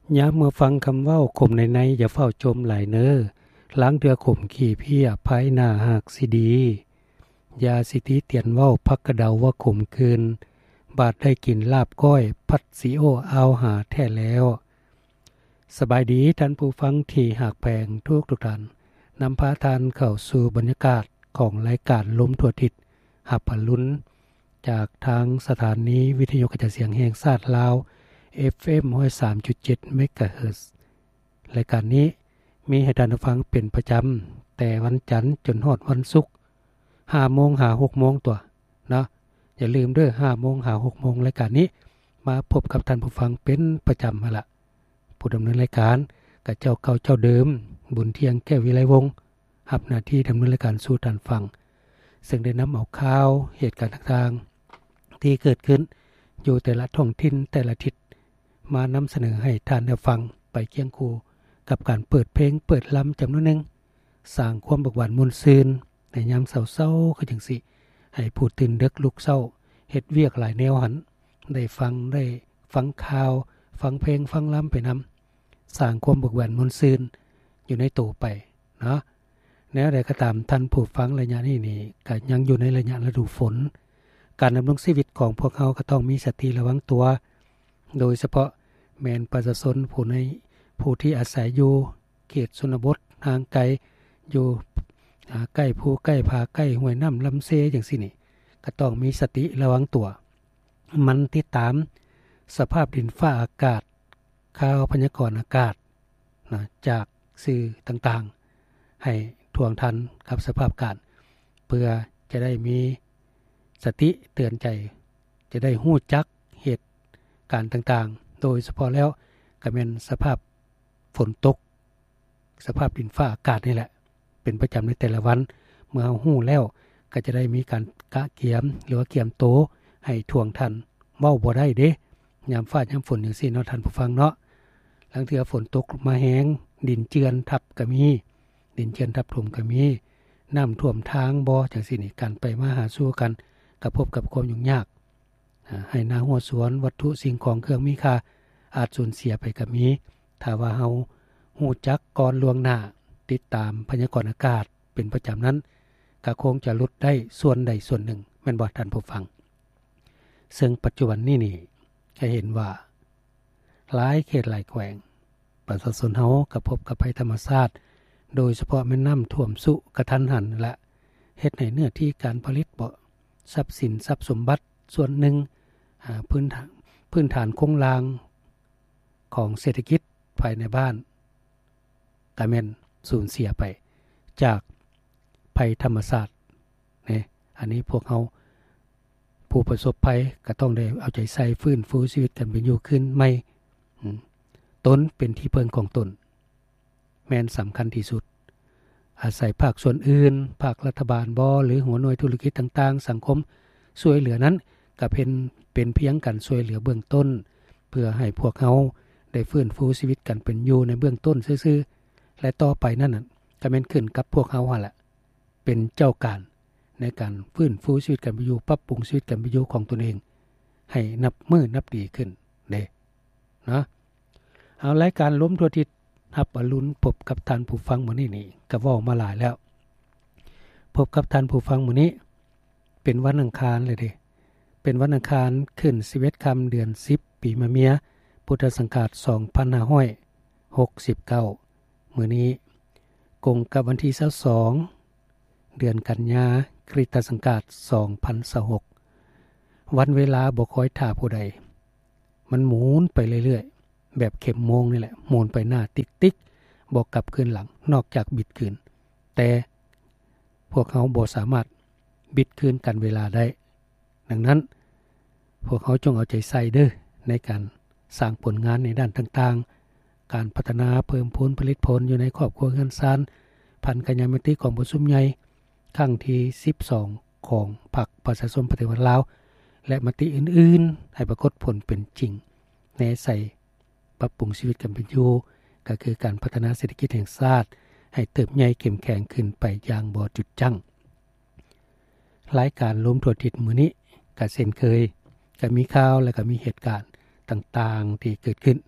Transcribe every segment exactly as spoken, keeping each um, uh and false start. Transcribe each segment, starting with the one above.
ยามเมื่อฟังคำเว้าข่มในในอย่าเฝ้าจมหลายเน้อล้างเดือข่มขี้เพี้ยภายหน้าหากสิดียาสิติเตียนเว้าพักกระเดาว่าข่มคืนบาดได้กินลาบก้อยพัดสีโอเอาหาแท้แล้วสบายดีท่านผู้ฟังที่หากแพงทุกทุกท่านนำพาทานเข้าสู่บรรยากาศของรายการลมทั่วทิศหับผลุ้นจากทางสถานีวิทยุกระจายเสียงแห่งชาติลาว เอฟ เอ็ม หนึ่งร้อยสามจุดเจ็ด เมกะเฮิรตซ์ รายการนี้มีให้ท่านฟังเป็นประจำแต่วันจันทร์จนฮอดวันศุกร์ ห้าโมงหาหกโมงตัวเนาะอย่าลืมเด้อ ห้าโมงหาหกโมงรายการนี้มาพบกับท่านผู้ฟังเป็นประจำหั่นล่ะผู้ดำเนินรายการก็เจ้าเก่าเจ้าเดิมบุญเที่ยงแก้ววิไลวงศ์รับหน้าที่ดำเนินรายการสู่ท่านฟังซึ่งได้นำเอาข่าวเหตุการณ์ต่างๆที่เกิดขึ้นอยู่แต่ละท้องถิ่นแต่ละทิศมานำเสนอให้ท่านได้ฟังไปเคียงคู่กับการเปิดเพลงเปิดลำจำนวนหนึ่งสร้างความบักหวานมวลซืนในยามเศร้าๆคือจังสิให้ผู้ตื่นดึกลุกเช้าเฮ็ดเวียกหลายแนวหันได้ฟังได้ฟังข่าวฟังเพลงฟังลำไปนำสร้างความบักหวานมวลซืนอยู่ในตัวไปเนาะแนวใดก็ตามท่านผู้ฟังระยะนี้นี่ก็ยังอยู่ในระยะฤดูฝนการดำรงชีวิตของพวกเขาก็ต้องมีสติระวังตัวโดยเฉพาะแม่นประชาชนผู้ในผู้ที่อาศัยอยู่เขตชนบทห่างไกลอยู่ใกล้ภูใกล้ผาใกล้ห้วยน้ำลำเซจังซี่นี่ก็ต้องมีสติระวังตัวมันติดตามสภาพดินฟ้าอากาศข่าวพยากรณ์อากาศนะจากสื่อต่างๆให้ท่วงทันกับสภาพอากาศเพื่อจะได้มีสติเตือนใจจะได้ฮู้จักเหตุการณ์ต่างๆโดยเฉพาะแล้วก็เป็นสภาพฝนตกสภาพดินฟ้าอากาศนี่แหละเป็นประจำในแต่ละวันเมื่อเราฮู้แล้วก็จะได้มีการกะเกียมหรือว่าเกียมโตให้ท่วงทันเว้าบ่ได้เด้ยามฟ้ายามฝนจังซี่เนาะท่านผู้ฟังเนาะลางเทื่อฝนตกมาแฮงดินเจือนทับก็มีดินเจือนทับถมก็มีน้ำท่วมทางบ่จังซี่นี่การไปมาหาสู่กันก็พบกับความยุ่งยากให้นาหัวสวนวัตถุสิ่งของเครื่องมีค่าอาจสูญเสียไปก็มีถ้าว่าเฮาฮู้จักก่อนล่วงหน้าติดตามพยากรณ์อากาศเป็นประจำนั้นก็คงจะลดได้ส่วนใดส่วนหนึ่งแม่นบ่ท่านผู้ฟังซึ่งปัจจุบันนี้นี่ให้เห็นว่าหลายเขตหลายแขวงประชาชนเฮาก็พบกับภัยธรรมชาติโดยเฉพาะแม่น้ำท่วมสุกระทันหันและเฮ็ดให้เนื้อที่การผลิตบ่ทรัพย์สินทรัพย์สมบัติส่วนหนึ่งพื้นฐานพื้นฐานโครงสร้างของเศรษฐกิจภายในบ้านก็แม่นสูญเสียไปจากภัยธรรมชาตินี่อันนี้พวกเราผู้ประสบภัยก็ต้องได้เอาใจใส่ฟื้นฟูชีวิตกันเป็นอยู่ขึ้นใหม่ตนเป็นที่พึ่งของตนแม่นสำคัญที่สุดอาศัยภาคส่วนอื่นภาครัฐบาลบ่หรือหัวหน่วยธุรกิจต่างๆสังคมช่วยเหลือนั้นก็เป็นเป็นเพียงการช่วยเหลือเบื้องต้นเพื่อให้พวกเราได้ฟื้นฟูชีวิตกันเป็นอยู่ในเบื้องต้นซื่อๆและต่อไปนั่นน่ะก็แม่นขึ้นกับพวกเราหั่นล่ะเป็นเจ้าการในการฟื้นฟูชีวิตกันไปอยู่ปรับปรุงชีวิตกันไปอยู่ของตนเองให้นับมือนับดีขึ้นเด้นะเอารายการล้มทั่วทิศรับอรุณพบกับท่านผู้ฟังมื้อนี้นี่ก็เว้ามาหลายแล้วพบกับท่านผู้ฟังมื้อนี้เป็นวันอังคารเลยเด้เป็นวันอังคารขึ้นสิบเอ็ดค่ำเดือนสิบปีมะเมียพุทธศักราชสองพันห้าร้อยหกสิบเก้ามื้อนี้กงกับวันที่ยี่สิบสองเดือนกันยาคริสตศักราชสองพันยี่สิบหกวันเวลาบ่คอยท่าผู้ใดมันหมุนไปเรื่อยๆแบบเข็มโมงนี่แหละหมุนไปหน้าติ๊กๆบ่กลับคืนหลังนอกจากบิดคืนแต่พวกเขาบ่สามารถบิดคืนกันเวลาได้ดังนั้นพวกเขาจงเอาใจใส่เด้อในการสร้างผลงานในด้านต่างๆการพัฒนาเพิ่มพูนผลิตผลอยู่ในครอบครัวเฮือนซานพันธุ์กัญญามติของประชุมใหญ่ครั้งที่สิบสองของพรรคประชาชนปฏิวัติลาวและมติอื่นๆให้ปรากฏผลเป็นจริงในใส่ปรับปรุงชีวิตกันเป็นอยู่ก็คือการพัฒนาเศรษฐกิจแห่งชาติให้เติบใหญ่เข้มแข็งขึ้นไปอย่างบ่จุดจั่งรายการล้มทั่วทิศมื้อนี้ก็เช่นเคยก็มีข่าวและก็มีเหตุการณ์ต่างๆที่เกิดขึ้น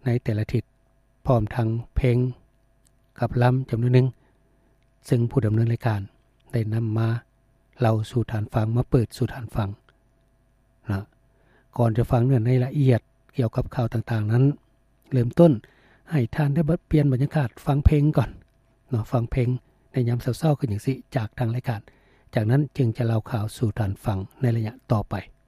ในแต่ละทิศพร้อมทั้งเพลงกับลำจำนวนหนึ่งซึ่งผู้ดำเนินรายการได้นำมาเล่าสู่ฐานฟังมาเปิดสู่ฐานฟังนะก่อนจะฟังเนื้อในละเอียดเกี่ยวกับข่าวต่างๆนั้นเริ่มต้นให้ท่านได้เปลี่ยนบรรยากาศฟังเพลงก่อนเนาะฟังเพลงในยามเศร้าๆขึ้นอย่างสิจากทางรายการจากนั้นจึงจะเล่าข่าวสู่ฐานฟังในระยะต่อไป